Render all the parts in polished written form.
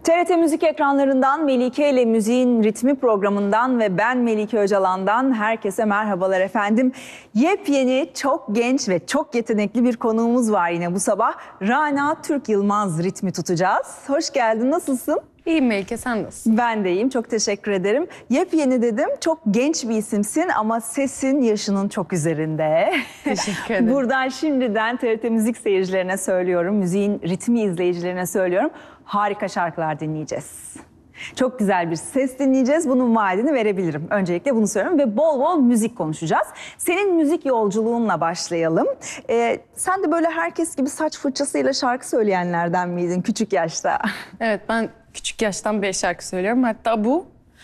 TRT Müzik ekranlarından Melike ile Müziğin Ritmi programından ve ben Melike Öcalan'dan herkese merhabalar efendim. Yepyeni, çok genç ve çok yetenekli bir konuğumuz var yine bu sabah. Rana Türk Yılmaz ritmi tutacağız. Hoş geldin, nasılsın? İyiyim Melike, sen nasılsın? Ben de iyiyim, çok teşekkür ederim. Yepyeni dedim, çok genç bir isimsin ama sesin yaşının çok üzerinde. Teşekkür ederim. Buradan şimdiden TRT Müzik seyircilerine söylüyorum, Müziğin Ritmi izleyicilerine söylüyorum. Harika şarkılar dinleyeceğiz. Çok güzel bir ses dinleyeceğiz. Bunun vaadini verebilirim. Öncelikle bunu söylüyorum ve bol bol müzik konuşacağız. Senin müzik yolculuğunla başlayalım. Sen de böyle herkes gibi saç fırçasıyla şarkı söyleyenlerden miydin küçük yaşta? Evet, ben küçük yaştan beri şarkı söylüyorum. Hatta bu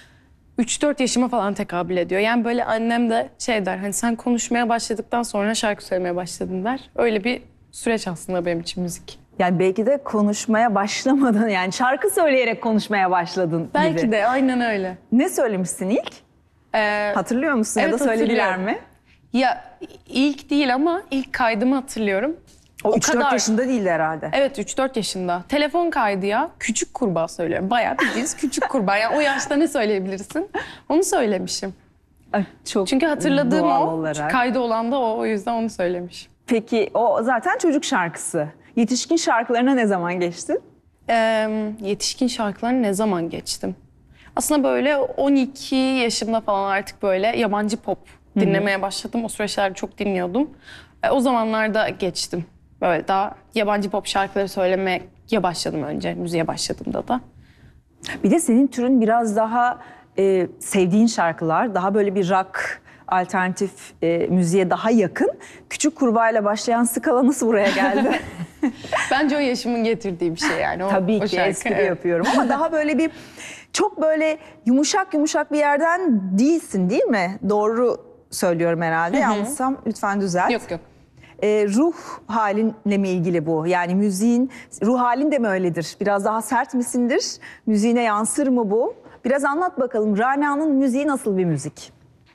3-4 yaşıma falan tekabül ediyor. Yani böyle annem de şey der, hani sen konuşmaya başladıktan sonra şarkı söylemeye başladın der. Öyle bir süreç aslında benim için müzik. Yani belki de konuşmaya başlamadın, yani şarkı söyleyerek konuşmaya başladın Belki gibi. de aynen öyle. Ne söylemişsin ilk? Hatırlıyor musun ya evet, da söylediler hatırlıyorum. mi? Ya ilk değil ama ilk kaydımı hatırlıyorum. O 3-4 yaşında değildi herhalde. Evet, 3-4 yaşında. Telefon kaydı ya. Küçük kurbağa söylüyorum. Bayağı bildiğiniz küçük kurbağa. Yani o yaşta ne söyleyebilirsin? Onu söylemişim. Ay, çok Çünkü hatırladığım doğal o. olarak. Kaydı olan da o. O yüzden onu söylemişim. Peki o zaten çocuk şarkısı. Yetişkin şarkılarına ne zaman geçtin? Yetişkin şarkılarına ne zaman geçtim? Aslında böyle 12 yaşımda falan artık böyle yabancı pop dinlemeye başladım. O süreçlerde çok dinliyordum. O zamanlarda geçtim. Böyle daha yabancı pop şarkıları söylemeye başladım önce. Müziğe başladığımda da. Bir de senin türün biraz daha sevdiğin şarkılar, daha böyle bir rock, alternatif müziğe daha yakın. Küçük Kurbağa'yla başlayan skala nasıl buraya geldi? Bence o yaşımın getirdiği bir şey yani. Tabii o ki şarkı, espri evet. yapıyorum ama daha böyle bir çok böyle yumuşak yumuşak bir yerden değilsin, değil mi? Doğru söylüyorum herhalde. Yanlışsam lütfen düzelt. Yok yok. Ruh halinle mi ilgili bu? Yani müziğin ruh halin de mi öyledir? Biraz daha sert misindir? Müziğine yansır mı bu? Biraz anlat bakalım. Rana'nın müziği nasıl bir müzik?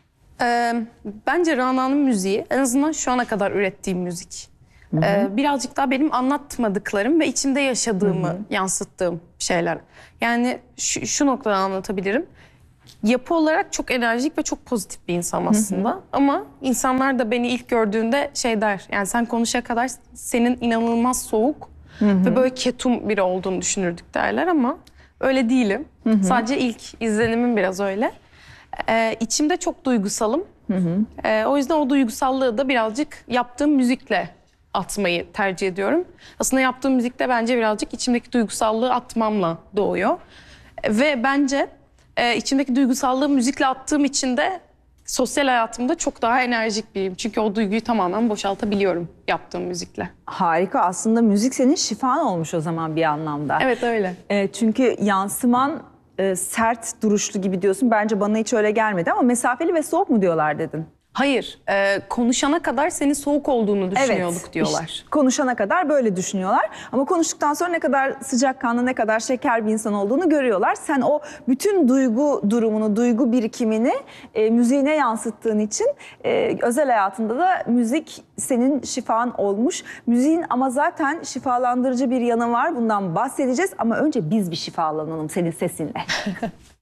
Bence Rana'nın müziği en azından şu ana kadar ürettiğim müzik. Birazcık daha benim anlatmadıklarım ve içimde yaşadığımı yansıttığım şeyler. Yani şu noktada anlatabilirim. Yapı olarak çok enerjik ve çok pozitif bir insanım aslında. Ama insanlar da beni ilk gördüğünde şey der. Yani sen konuşana kadar senin inanılmaz soğuk ve böyle ketum biri olduğunu düşünürdük derler ama öyle değilim. Sadece ilk izlenimim biraz öyle. İçimde çok duygusalım. O yüzden o duygusallığı da birazcık yaptığım müzikle atmayı tercih ediyorum. Aslında yaptığım müzikte bence birazcık içimdeki duygusallığı atmamla doğuyor. Ve bence içimdeki duygusallığı müzikle attığım için de sosyal hayatımda çok daha enerjik biriyim. Çünkü o duyguyu tamamen boşaltabiliyorum yaptığım müzikle. Harika. Aslında müzik senin şifan olmuş o zaman bir anlamda. Evet öyle. Çünkü yansıman sert duruşlu gibi diyorsun. Bence bana hiç öyle gelmedi ama mesafeli ve soğuk mu diyorlar dedin? Hayır, konuşana kadar senin soğuk olduğunu düşünüyorduk diyorlar. işte konuşana kadar böyle düşünüyorlar. Ama konuştuktan sonra ne kadar sıcakkanlı, ne kadar şeker bir insan olduğunu görüyorlar. Sen o bütün duygu durumunu, duygu birikimini müziğine yansıttığın için özel hayatında da müzik senin şifan olmuş. Müziğin ama zaten şifalandırıcı bir yanı var. Bundan bahsedeceğiz ama önce biz bir şifalanalım senin sesinle.